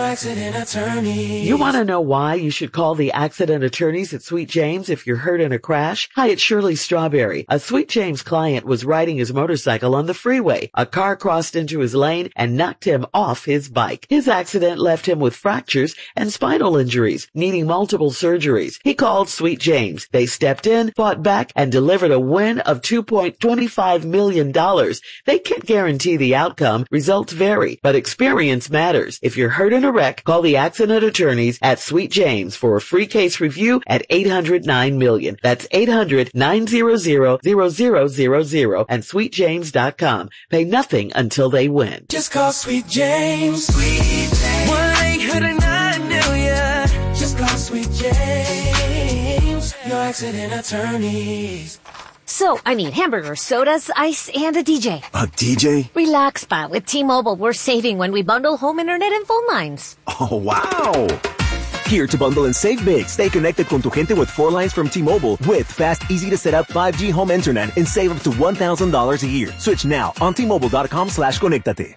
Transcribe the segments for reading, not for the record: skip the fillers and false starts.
Accident Attorneys. You want to know why you should call the accident attorneys at Sweet James if you're hurt in a crash? Hi, it's Shirley Strawberry. A Sweet James client was riding his motorcycle on the freeway. A car crossed into his lane and knocked him off his bike. His accident left him with fractures and spinal injuries, needing multiple surgeries. He called Sweet James. They stepped in, fought back, and delivered a win of $2.25 million. They can't guarantee the outcome. Results vary, but experience matters. If you're hurt in a wreck, call the accident attorneys at Sweet James for a free case review at 800-9-MILLION. That's 800-900-0000 and sweetjames.com. Pay nothing until they win. Just call Sweet James. Sweet James. 1-800-9-MILLION. Just call Sweet James. Your accident attorneys. So, hamburgers, sodas, ice, and a DJ. A DJ? Relax, Pa. With T-Mobile, we're saving when we bundle home internet and phone lines. Oh, wow. Here to bundle and save big. Stay connected con tu gente with 4 lines from T-Mobile with fast, easy to set up 5G home internet and save up to $1,000 a year. Switch now on T-Mobile.com/conectate.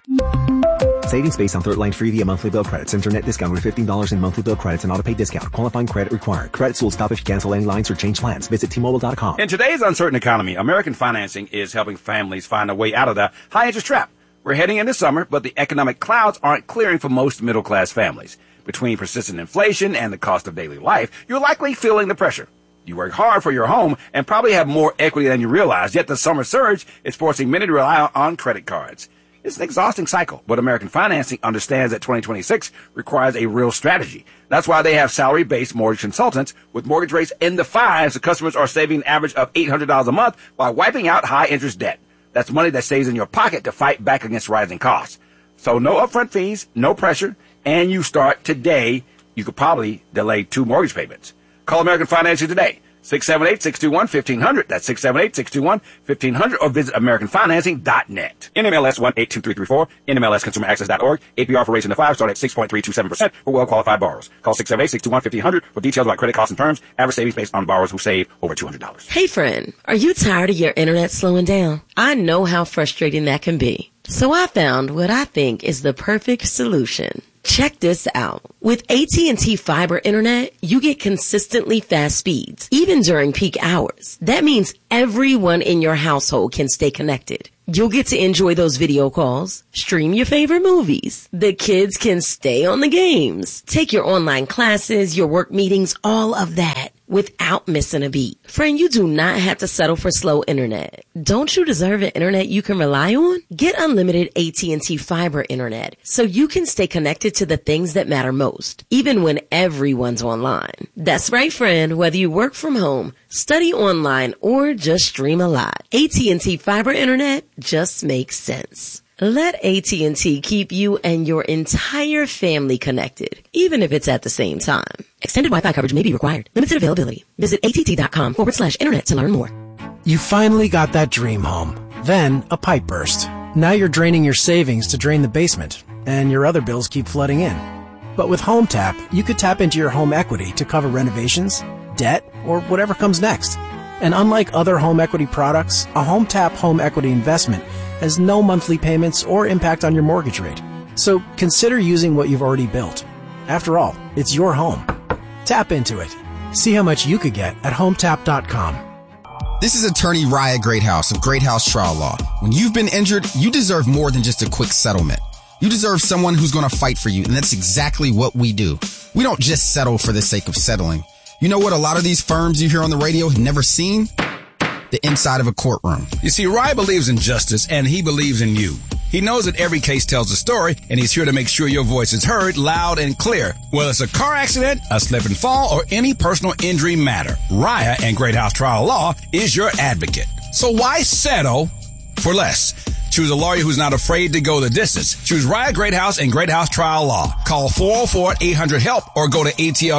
Savings based on third line free via monthly bill credits. Internet discount with $15 in monthly bill credits and auto-pay discount. Qualifying credit required. Credits will stop if you cancel any lines or change plans. Visit T-Mobile.com. In today's uncertain economy, American Financing is helping families find a way out of the high-interest trap. We're heading into summer, but the economic clouds aren't clearing for most middle-class families. Between persistent inflation and the cost of daily life, you're likely feeling the pressure. You work hard for your home and probably have more equity than you realize, yet the summer surge is forcing many to rely on credit cards. It's an exhausting cycle, but American Financing understands that 2026 requires a real strategy. That's why they have salary-based mortgage consultants with mortgage rates in the 5s. The customers are saving an average of $800 a month while wiping out high-interest debt. That's money that stays in your pocket to fight back against rising costs. So no upfront fees, no pressure, and you start today. You could probably delay 2 mortgage payments. Call American Financing today. 678-621-1500. That's 678-621-1500 or visit AmericanFinancing.net. NMLS 182334, NMLSConsumerAccess.org. APR for rates in the 5 start at 6.327% for well-qualified borrowers. Call 678-621-1500 for details about credit costs and terms. Average savings based on borrowers who save over $200. Hey friend, are you tired of your internet slowing down? I know how frustrating that can be. So I found what I think is the perfect solution. Check this out. With AT&T Fiber Internet, you get consistently fast speeds, even during peak hours. That means everyone in your household can stay connected. You'll get to enjoy those video calls, stream your favorite movies. The kids can stay on the games, take your online classes, your work meetings, all of that without missing a beat. Friend, you do not have to settle for slow internet. Don't you deserve an internet you can rely on? Get unlimited AT&T Fiber Internet so you can stay connected to the things that matter most, even when everyone's online. That's right, friend. Whether you work from home, study online, or just stream a lot, AT&T Fiber Internet just makes sense. Let AT&T keep you and your entire family connected, even if it's at the same time. Extended Wi-Fi coverage may be required. Limited availability. Visit att.com/internet to learn more. You finally got that dream home. Then a pipe burst. Now you're draining your savings to drain the basement, and your other bills keep flooding in. But with HomeTap, you could tap into your home equity to cover renovations, debt, or whatever comes next. And unlike other home equity products, a HomeTap home equity investment has no monthly payments or impact on your mortgage rate. So consider using what you've already built. After all, it's your home. Tap into it. See how much you could get at HomeTap.com. This is attorney Raya Greathouse of Greathouse Trial Law. When you've been injured, you deserve more than just a quick settlement. You deserve someone who's going to fight for you, and that's exactly what we do. We don't just settle for the sake of settling. You know what a lot of these firms you hear on the radio have never seen? The inside of a courtroom. You see, Rye believes in justice, and he believes in you. He knows that every case tells a story, and he's here to make sure your voice is heard loud and clear. Whether it's a car accident, a slip and fall, or any personal injury matter, Raya and Greathouse Trial Law is your advocate. So why settle for less? Choose a lawyer who's not afraid to go the distance. Choose Raya Greathouse and Greathouse Trial Law. Call 404-800-HELP or go to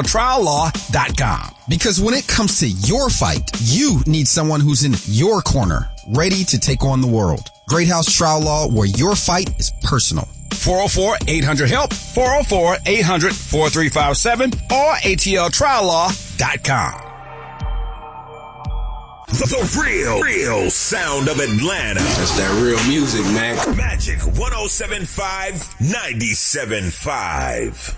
atltriallaw.com. Because when it comes to your fight, you need someone who's in your corner, ready to take on the world. Greathouse Trial Law, where your fight is personal. 404-800-HELP, 404-800-4357, or atltriallaw.com. The real sound of Atlanta. That's that real music, man. Magic 107.5, 97.5.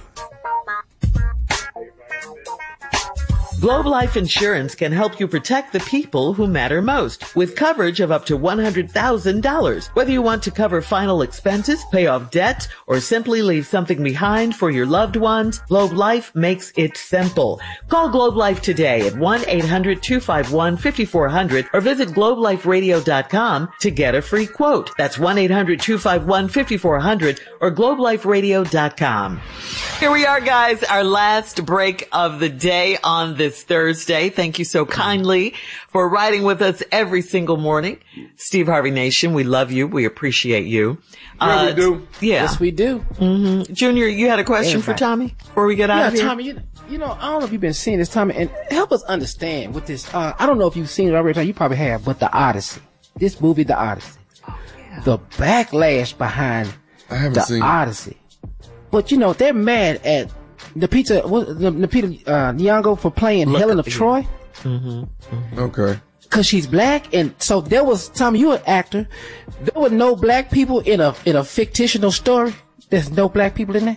Globe Life Insurance can help you protect the people who matter most with coverage of up to $100,000. Whether you want to cover final expenses, pay off debt, or simply leave something behind for your loved ones, Globe Life makes it simple. Call Globe Life today at 1-800-251-5400 or visit globeliferadio.com to get a free quote. That's 1-800-251-5400 or globeliferadio.com. Here we are, guys, our last break of the day on this Thursday. Thank you so kindly for riding with us every single morning. Steve Harvey Nation, we love you. We appreciate you. Yeah, we do. Yeah. Yes, we do. Mm-hmm. Junior, you had a question for Tommy before we get out of here? Tommy, you know, I don't know if you've been seeing this, Tommy, and help us understand with this. I don't know if you've seen it already. You probably have, but The Odyssey. This movie, The Odyssey. Oh, yeah. The backlash behind The Odyssey. But, you know, they're mad at Lupita Nyong'o for playing Helen of Troy. Mm-hmm. Okay. Cause she's black, and so there was, Tommy, you're an actor. There were no black people in a fictional story. There's no black people in there.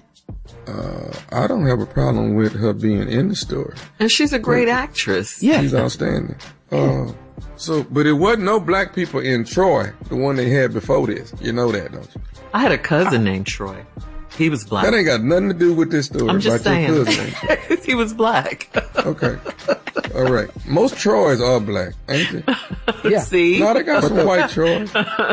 I don't have a problem with her being in the story. And she's a great actress. Yeah. She's outstanding. But it wasn't no black people in Troy, the one they had before this. You know that, don't you? I had a cousin named Troy. He was black. That ain't got nothing to do with this story. I'm just saying. Your cousin, he was black. Okay. All right. Most Troys are black, ain't they? Yeah. See? No, they got some white Troys.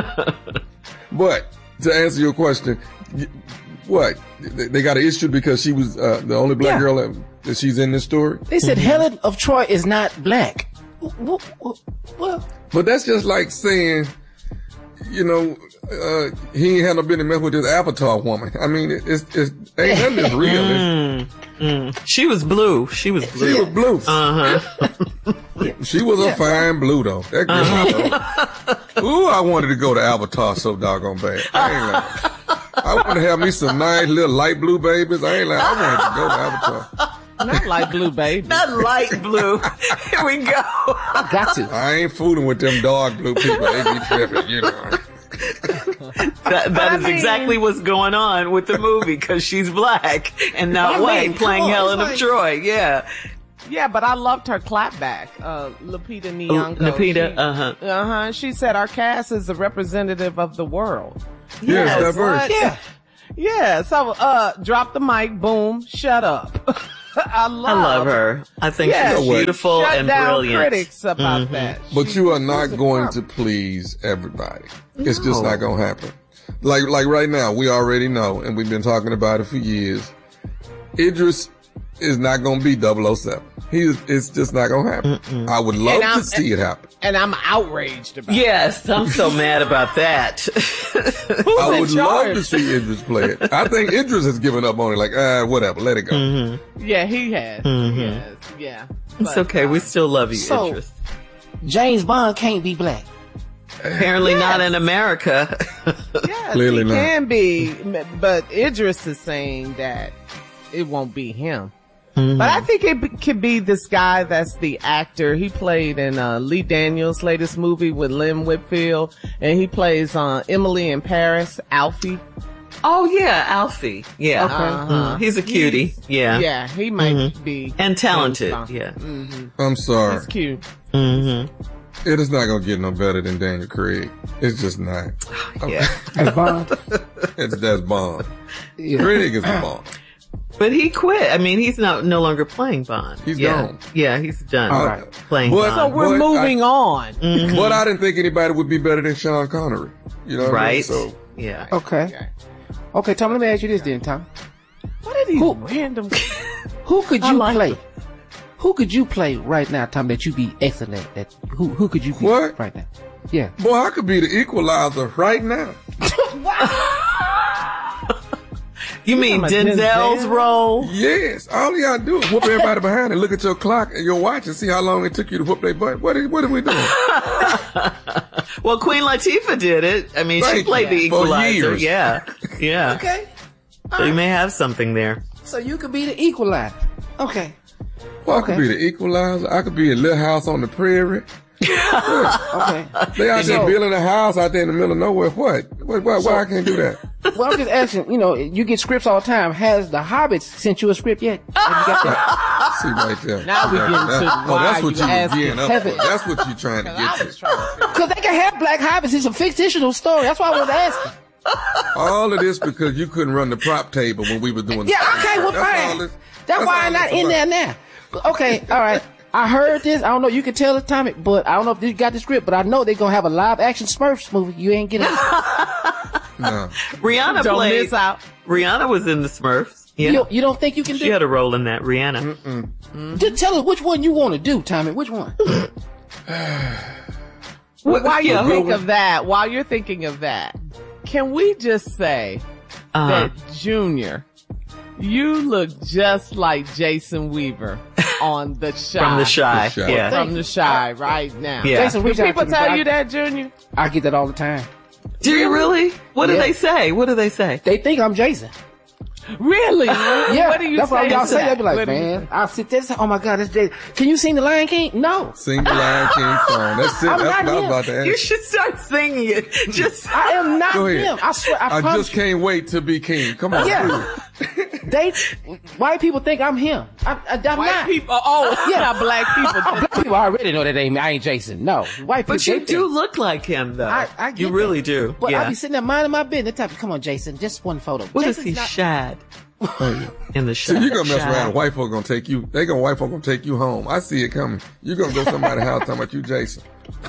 But to answer your question, what? They got an issue because she was the only black girl that she's in this story? They said Helen of Troy is not black. What? But that's just like saying, you know, he ain't had no business mess with this Avatar woman. I mean, it's ain't nothing that's real. She was blue. She was blue. Uh-huh. She was a fine blue, though. That girl, ooh, I wanted to go to Avatar so doggone bad. I ain't like, I want to have me some nice little light blue babies. I ain't like, I wanted to go to Avatar. Not light blue, baby. Not light blue. Here we go. Got to. I ain't fooling with them dark blue people. They be tripping, you know. That is exactly what's going on with the movie, because she's black and not white, playing Helen of Troy. Yeah. Yeah, but I loved her clapback. Lupita Nyong'o. She said our cast is a representative of the world. Yes, diverse. Yeah. So, drop the mic, boom, shut up. I love her. I think she's beautiful and brilliant. Shut down critics about that. But you are not going to please everybody. It's just not going to happen. Like right now, we already know, and we've been talking about it for years. Idris is not going to be 007. It's just not going to happen. I would love to see it happen. And I'm outraged about it. Yes, I'm so mad about that. I would love to see Idris play it. I think Idris has given up on it, like, whatever, let it go. Yeah, he has. Yeah. It's okay. We still love you, Idris. James Bond can't be black. Apparently not in America. Yes, Clearly he not. can be, but Idris is saying that it won't be him. But I think it could be this guy that's the actor. He played in Lee Daniels' latest movie with Lynn Whitfield, and he plays Emily in Paris, Alfie. Oh yeah, Alfie. Yeah. He's a cutie. Yeah, he might be. And talented. Yeah. I'm sorry. He's cute. It is not going to get no better than Daniel Craig. It's just not. Yeah. That's Bond. That's Bond. Craig is the Bond. But he quit. I mean, he's no longer playing Bond. He's gone. Yeah, he's done playing Bond. So we're moving on. But I didn't think anybody would be better than Sean Connery. You know what I mean? So, yeah. Okay, Tom, let me ask you this then, Tom. What are these random... Who could you play? Who could you play right now, Tom, that you be excellent at? Who could you be right now? Yeah. Boy, I could be the Equalizer right now. You mean Denzel's role? Yes. All you gotta do is whoop everybody behind and look at your clock and your watch and see how long it took you to whoop their butt. What are we doing? Well, Queen Latifah did it. I mean, she played the Equalizer. For years. Yeah. Okay. So you may have something there. So you could be the Equalizer. Okay. Well, I could be the Equalizer. I could be a Little House on the Prairie. Okay. They out there building a house out there in the middle of nowhere. What? Why I can't do that? Well, I'm just asking, you get scripts all the time. Has the Hobbits sent you a script yet? Have you got that? See right there. Now we getting to that's what you asking. getting up for. That's what you trying to get to. Because they can have black Hobbits. It's a fictional story. That's why I was asking. All of this because you couldn't run the prop table when we were doing Yeah, okay, well, fine. That's why I'm not in there now. Okay, all right. I heard this. I don't know. You can tell the Tommy, but I don't know if you got the script, but I know they're going to have a live action Smurfs movie. You ain't getting it. No. Rihanna Don't played. miss out. Rihanna was in the Smurfs. Yeah. You don't think you can do She had a role in that, Rihanna. Just tell us which one you want to do, Tommy. Which one? While you're thinking of that, can we just say that Junior, you look just like Jason Weaver on The Chi. From The Chi, yeah. From The Chi right now. Yeah. Jason, Do people tell you that, Junior? I get that all the time. Do you really? What do they say? What do they say? They think I'm Jason. Really? Yeah. What do you that's say? why y'all say. They be like, What do you man, I'll sit there and say, oh my God, that's Jason. Can you sing the Lion King? No. Sing the Lion King song. That's it. I'm That's not what I was him. about to ask. You should start singing it. I am not Go ahead. him. I swear. I I promise just can't wait to be king. Come on. Yeah. White people think I'm him. I'm White not. people, not black people. Black people already know that I ain't Jason. No. White people. But you they do think. look like him, though. I get you that. really do. But yeah. I be sitting there minding my business. They type, come on, Jason, just one photo. What Jason's is he, not- Shad? In the So Shad. you gonna mess Shad. around. White folk gonna take you. White folk gonna take you home. I see it coming. You gonna go to somebody's house talking about you, Jason.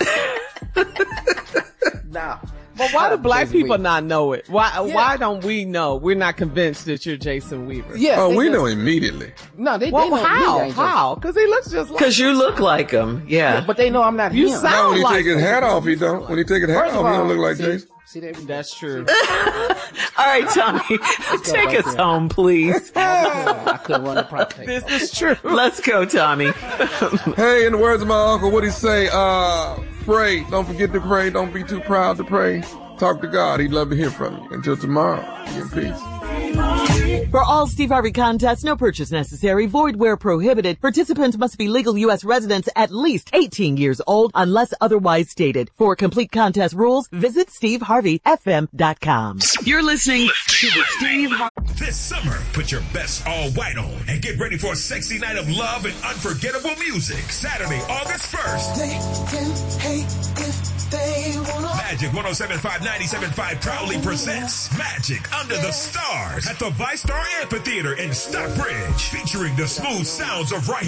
Nah. But why do black Jason people Weaver. not know it? Why don't we know? We're not convinced that you're Jason Weaver. Yeah. Oh, they we just- know immediately. No, they Well, know me, I how? ain't Jason. How? Because he looks just like. Because you look like him. Yeah. But they know I'm not You him. sound No, when he like take his hat off, he don't. When he take his hat First off, of he don't all, look like see- Jason. See, That's true. All right, Tommy. Take right us there. home, please. I couldn't run the prop table. This is true. Let's go, Tommy. Hey, in the words of my uncle, what'd he say? Pray. Don't forget to pray. Don't be too proud to pray. Talk to God. He'd love to hear from you. Until tomorrow, be in peace. For all Steve Harvey contests, no purchase necessary, void where prohibited. Participants must be legal U.S. residents at least 18 years old unless otherwise stated. For complete contest rules, visit SteveHarveyFM.com. You're listening to the Steve Harvey. This summer, put your best all white on and get ready for a sexy night of love and unforgettable music. Saturday, August 1st. They can hate if they wanna. Magic 107.5 proudly presents Magic Under the Stars at the ViStar Amphitheater in Stockbridge, featuring the smooth sounds of